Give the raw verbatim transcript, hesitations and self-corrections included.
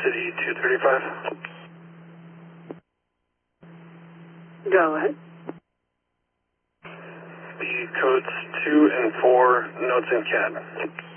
City two thirty-five. Go ahead. The codes two and four, notes in C A D.